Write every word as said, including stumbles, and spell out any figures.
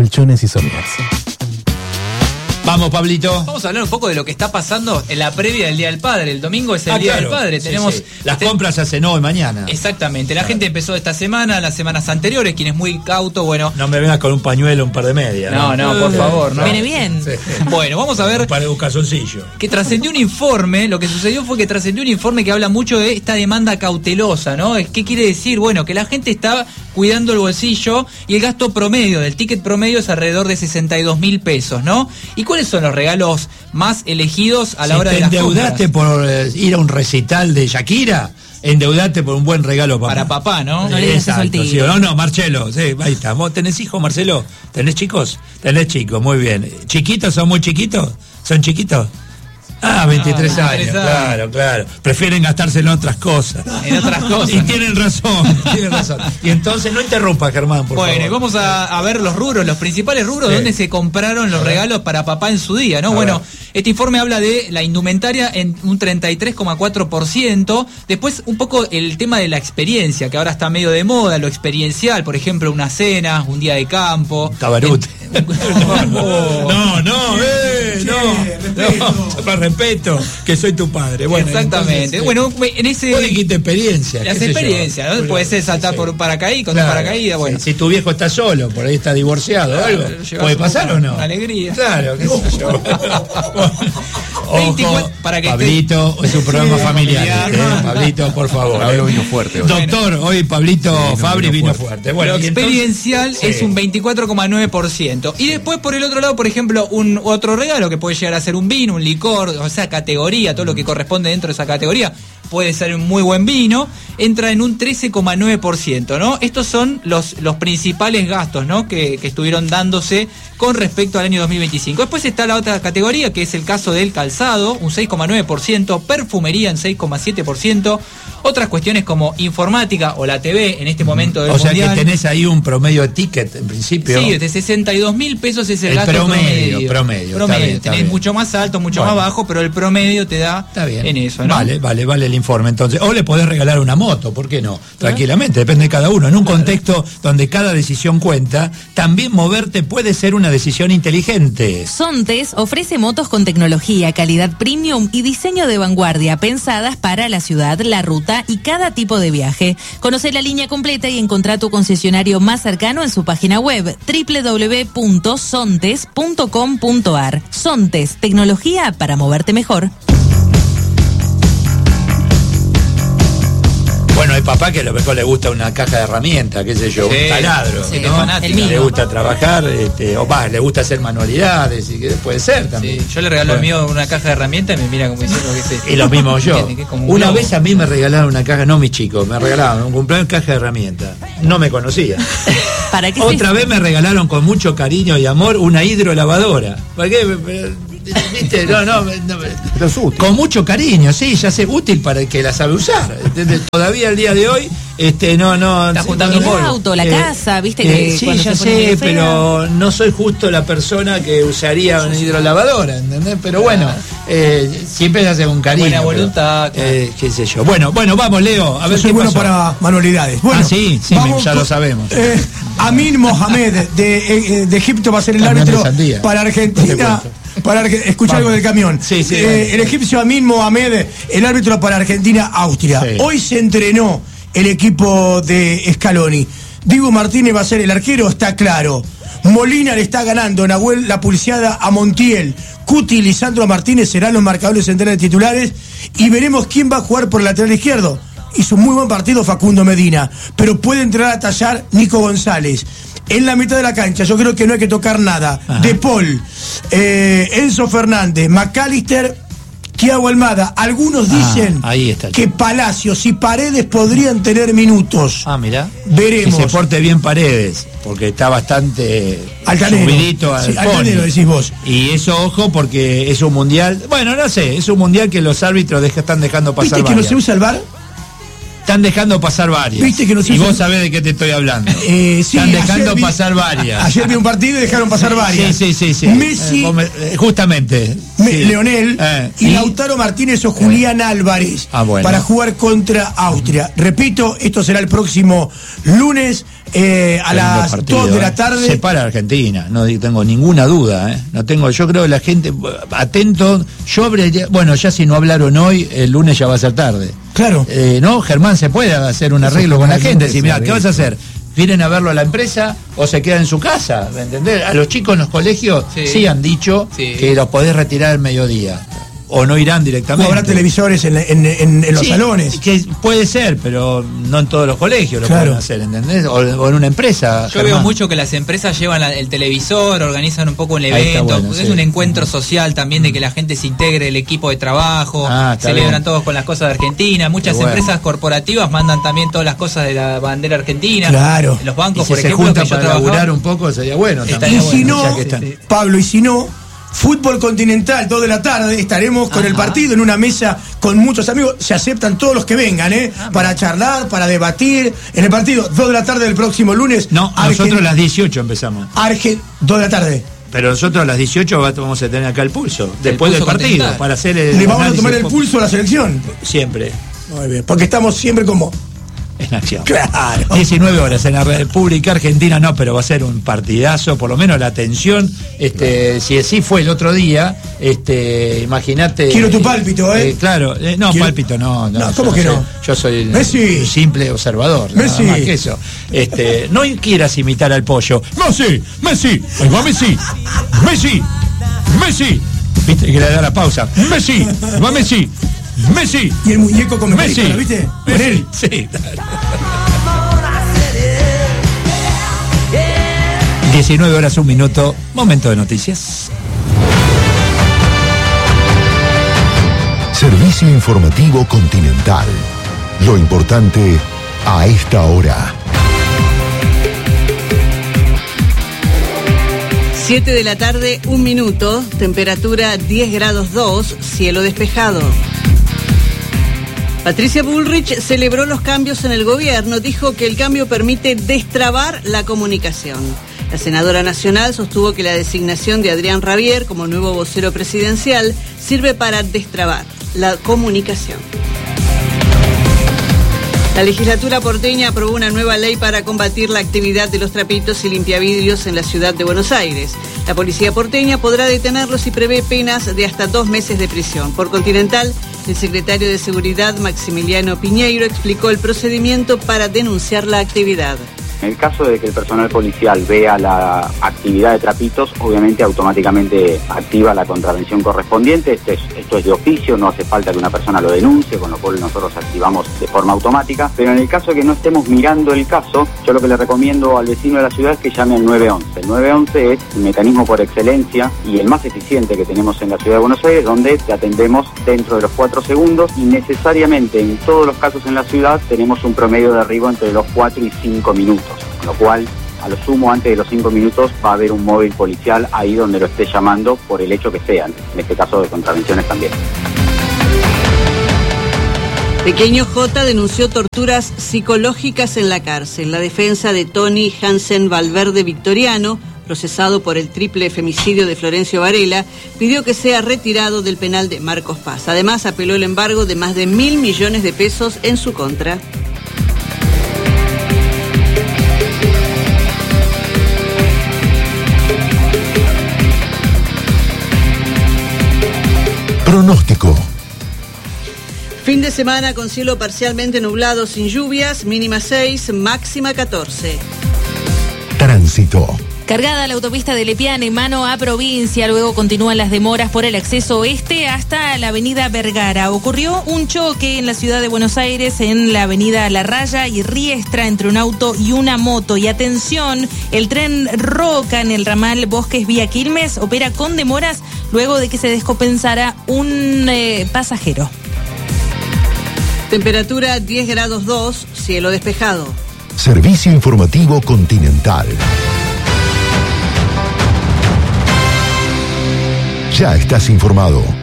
colchones y somiers. Vamos, Pablito. Vamos a hablar un poco de lo que está pasando en la previa del Día del Padre. El domingo es el Ah, Día claro. del Padre. Sí, Tenemos sí. Las este... compras se hacen hoy, mañana. Exactamente. La gente empezó esta semana, las semanas anteriores, quien es muy cauto, bueno. No me vengas con un pañuelo, un par de medias. No, no, no por favor, no. Viene bien. Sí. Bueno, vamos a ver. Un par de un calzoncillo. Que trascendió un informe, lo que sucedió fue que trascendió un informe que habla mucho de esta demanda cautelosa, ¿no? ¿Qué quiere decir? Bueno, que la gente está cuidando el bolsillo y el gasto promedio del ticket promedio es alrededor de sesenta y dos mil pesos, ¿no? ¿Y cuáles son los regalos más elegidos a la si hora te de las endeudaste compras? por eh, ir a un recital de Shakira, endeudaste por un buen regalo para Para papá, ¿no? No le digas eso al Exacto, sí. tigre. No, no, Marcelo, sí, ahí está. ¿Vos tenés hijos, Marcelo? ¿Tenés chicos? Tenés chicos, muy bien. ¿Chiquitos? ¿Son muy chiquitos? ¿Son chiquitos? Ah, veintitrés Ah, años, veintitrés claro, claro. Prefieren gastárselo en otras cosas. En otras cosas. Y tienen razón, tienen razón. Y entonces no interrumpa, Germán, por Bueno, y favor. vamos a, a ver los rubros, los principales rubros Sí. donde se compraron los regalos para papá en su día, ¿no? A Bueno, ver. este informe habla de la indumentaria en un treinta y tres coma cuatro por ciento. Después, un poco el tema de la experiencia, que ahora está medio de moda, lo experiencial, por ejemplo, una cena, un día de campo. Tabarut. En- No, no, eh, no, no, para respeto, que soy tu padre. Bueno, Exactamente. entonces, Bueno, en ese. vos dijiste experiencia. Las qué sé yo. experiencias, ¿no? Puede ser saltar Sí. por un paracaídas, con Claro, un paracaídas, bueno. sí. Si tu viejo está solo, por ahí está divorciado o algo, Llevas ¿puede un pasar poco o no? una alegría. Claro, qué sé yo. Ojo, veinticuatro para que Pablito, es un programa Sí, familiar. familiar. eh, Pablito, por favor. Pablo eh. vino fuerte hoy. Doctor, hoy Pablito Sí, no, Fabri vino vino fuerte. fuerte. Bueno, lo y entonces- experiencial Sí. es un veinticuatro coma nueve por ciento. Y después, por el otro lado, por ejemplo, un otro regalo que puede llegar a ser un vino, un licor, o sea, categoría, todo lo que corresponde dentro de esa categoría, puede ser un muy buen vino, entra en un trece coma nueve por ciento, ¿no? Estos son los, los principales gastos, ¿no? Que, que estuvieron dándose con respecto al año dos mil veinticinco. Después está la otra categoría, que es el caso del calzado, un seis coma nueve por ciento, perfumería en seis coma siete por ciento, otras cuestiones como informática o la T V en este momento del O sea mundial. que tenés ahí un promedio de ticket, en principio. Sí, de sesenta y dos mil pesos es el, El gasto promedio, promedio. promedio, está bien, está Tenés bien. mucho más alto, mucho Bueno. más bajo, pero el promedio te da Está bien. en eso, ¿no? Vale, vale, vale el informe entonces. O le podés regalar una moto, ¿por qué no? Tranquilamente, depende de cada uno. En un contexto donde cada decisión cuenta, también moverte puede ser una decisión inteligente. Sontes ofrece motos con tecnología, calidad premium y diseño de vanguardia pensadas para la ciudad, la ruta y cada tipo de viaje. Conoce la línea completa y encontrá tu concesionario más cercano en su página web doble u doble u doble u punto sontes punto com punto a r. Sontes, tecnología para moverte mejor. Bueno, hay papá que a lo mejor le gusta una caja de herramientas, qué sé yo, Sí, un taladro, sí, ¿no? es fanático. El Le mío. gusta trabajar, este, o más, le gusta hacer manualidades, y que puede ser también. Sí, yo le regalo al Bueno. mío una caja de herramientas y me mira como diciendo que es esto. Y lo mismo yo. Entiende que es como un Una globo. vez a mí me regalaron una caja, no mis chicos, me regalaron un cumpleaños caja de herramientas. No me conocía. ¿Para qué Otra se- vez me regalaron con mucho cariño y amor una hidrolavadora. ¿Para qué? ¿Viste? No, no, no, Pero es útil. con mucho cariño, sí, ya sé, útil para el que la sabe usar. ¿Entendés? Todavía el día de hoy, este, no, no. Está sí, juntando no, el polvo. auto, la casa, viste que sí, cuando ya se pone sé, medio fea. pero no soy justo la persona que usaría una hidrolavadora, ¿entendés? Pero bueno, eh, siempre se hace con cariño. Buena pero, voluntad, claro. eh, qué sé yo. Bueno, bueno, vamos, Leo, a ver Yo soy qué bueno pasó. para manualidades. Bueno, Ah, sí, sí, vamos ya lo con- sabemos. eh, Amin Mohamed de, eh, de Egipto va a ser el Camión de árbitro sandía. para No Argentina. te cuento. Para Arge- escucha Vamos. algo del camión. Sí, sí, Eh, dale. el egipcio Amin Mohamed, el árbitro para Argentina-Austria. Sí. Hoy se entrenó el equipo de Scaloni. Dibu Martínez va a ser el arquero, está claro. Molina le está ganando Nahuel la pulseada a Montiel. Cuti y Lisandro Martínez serán los marcadores centrales titulares. Y veremos quién va a jugar por el lateral izquierdo. Hizo un muy buen partido Facundo Medina, pero puede entrar a tallar Nico González. En la mitad de la cancha yo creo que no hay que tocar nada. Ajá. De Paul, eh, Enzo Fernández, McAllister, Thiago Almada. Algunos Ah, dicen ahí está el que Palacios y Paredes podrían tener minutos. Ah, mirá. Veremos. Que se porte bien Paredes, porque está bastante Altanero. subidito al Sí, pony. altanero, decís vos. Y eso, ojo, porque es un mundial. Bueno, no sé, es un mundial que los árbitros deja- están dejando pasar ¿Viste que no varias. se usa el V A R? Están dejando pasar varias. ¿Viste que no se y usa- vos sabés de qué te estoy hablando. Eh, sí, Están ayer dejando vi- pasar varias. Ayer vi un partido y dejaron pasar varias. Sí, sí, sí, sí. Messi, Eh, vos me- eh, justamente. Me- sí. Leonel Eh, y Lautaro Martínez o Julián Álvarez Ah, bueno. para jugar contra Austria. Repito, esto será el próximo lunes. eh, a las partido, dos de la eh. tarde. Se para Argentina, no tengo ninguna duda, ¿eh? No tengo, yo creo que la gente, atento, yo abriría, bueno, ya si no hablaron hoy, el lunes ya va a ser tarde. Claro. Eh, no, Germán, se puede hacer un arreglo con la gente, decir, mira, ¿qué vas a hacer? ¿Vienen a verlo a la empresa o se quedan en su casa? ¿Me entendés? A los chicos en los colegios sí, sí han dicho sí. que los podés retirar al mediodía. O no irán directamente. O habrá televisores en, en, en, en los sí, salones. Que puede ser, pero no en todos los colegios lo claro. pueden hacer, ¿entendés? O, o en una empresa. Yo Germán. veo mucho que las empresas llevan la, el televisor, organizan un poco el evento. Bueno, es sí. un encuentro social también de que la gente se integre el equipo de trabajo. Ah, celebran bien. todos con las cosas de Argentina. Muchas bueno. empresas corporativas mandan también todas las cosas de la bandera argentina. Claro. En los bancos, y si por se ejemplo. Juntan para laburar un poco sería bueno. Estaría y si bueno, no, que sí, sí. Pablo, y si no. Fútbol Continental, dos de la tarde, estaremos con Ajá. el partido en una mesa con muchos amigos. Se aceptan todos los que vengan, ¿eh? Ah, para charlar, para debatir. En el partido, dos de la tarde del próximo lunes. No, Argen... nosotros a las dieciocho empezamos. Argen... dos de la tarde. Pero nosotros a las dieciocho vamos a tener acá el pulso. Después el pulso del partido, para hacer el. ¿Le vamos a tomar el pulso a la selección? Siempre. Muy bien, porque estamos siempre como. En acción. Claro. diecinueve horas en la República Argentina, no, pero va a ser un partidazo, por lo menos la atención, este, claro. si así fue el otro día, este, imagínate. Quiero tu pálpito, ¿eh? eh claro, eh, no, Quiero... pálpito no, no. no ¿Cómo que soy, no? Yo soy Messi. un simple observador, Messi. nada más que eso. Este, no quieras imitar al pollo. Messi, Messi, ahí va Messi, Messi, Messi. Viste que le da la pausa. Messi, va Messi. Messi. Y el muñeco con Messi, ¿lo viste? Con Messi. él. Sí. diecinueve horas, un minuto, momento de noticias. Servicio informativo Continental. Lo importante a esta hora. siete de la tarde, un minuto, temperatura diez grados dos, cielo despejado. Patricia Bullrich celebró los cambios en el gobierno, dijo que el cambio permite destrabar la comunicación. La senadora nacional sostuvo que la designación de Adrián Rabier como nuevo vocero presidencial sirve para destrabar la comunicación. La legislatura porteña aprobó una nueva ley para combatir la actividad de los trapitos y limpiavidrios en la ciudad de Buenos Aires. La policía porteña podrá detenerlos y prevé penas de hasta dos meses de prisión. Por Continental, el secretario de Seguridad, Maximiliano Piñeiro, explicó el procedimiento para denunciar la actividad. En el caso de que el personal policial vea la actividad de trapitos, obviamente automáticamente activa la contravención correspondiente. Esto es, esto es de oficio, no hace falta que una persona lo denuncie, con lo cual nosotros activamos de forma automática. Pero en el caso de que no estemos mirando el caso, yo lo que le recomiendo al vecino de la ciudad es que llame al nueve once. El nueve once es el mecanismo por excelencia y el más eficiente que tenemos en la ciudad de Buenos Aires, donde te atendemos dentro de los cuatro segundos y necesariamente en todos los casos en la ciudad tenemos un promedio de arribo entre los cuatro y cinco minutos. Con lo cual, a lo sumo, antes de los cinco minutos, va a haber un móvil policial ahí donde lo esté llamando por el hecho que sea, en este caso de contravenciones también. Pequeño J denunció torturas psicológicas en la cárcel. La defensa de Tony Hansen Valverde Victoriano, procesado por el triple femicidio de Florencio Varela, pidió que sea retirado del penal de Marcos Paz. Además, apeló el embargo de más de mil millones de pesos en su contra. Pronóstico. Fin de semana con cielo parcialmente nublado sin lluvias, mínima seis, máxima catorce. Tránsito. Cargada la autopista de Lepiane, mano a provincia, luego continúan las demoras por el acceso oeste hasta la avenida Vergara. Ocurrió un choque en la ciudad de Buenos Aires en la avenida La Raya y Riestra entre un auto y una moto. Y atención, el tren Roca en el ramal Bosques Vía Quilmes opera con demoras luego de que se descompensara un eh, pasajero. Temperatura diez grados dos, cielo despejado. Servicio informativo Continental. Ya estás informado.